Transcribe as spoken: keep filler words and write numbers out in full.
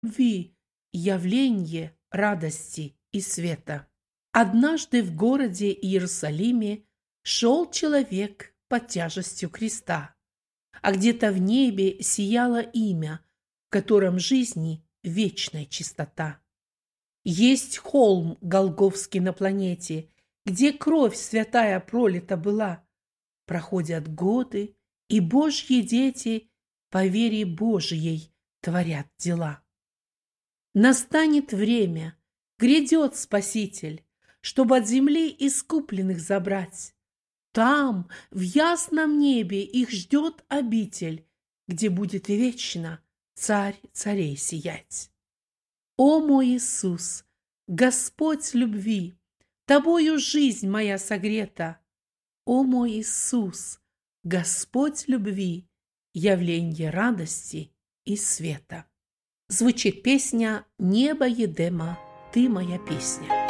любви, явление радости и света. Однажды в городе Иерусалиме шел человек под тяжестью креста, а где-то в небе сияло имя, в котором жизни вечная чистота. Есть холм Голгофский на планете, где кровь святая пролита была. Проходят годы, и Божьи дети по вере Божьей творят дела. Настанет время, грядет Спаситель, чтобы от земли искупленных забрать. Там, в ясном небе, их ждет обитель, где будет вечно Царь царей сиять. О мой Иисус, Господь любви, Тобою жизнь моя согрета. О мой Иисус, Господь любви, явление радости и света. Звучит песня «Небо Едема, ты моя песня».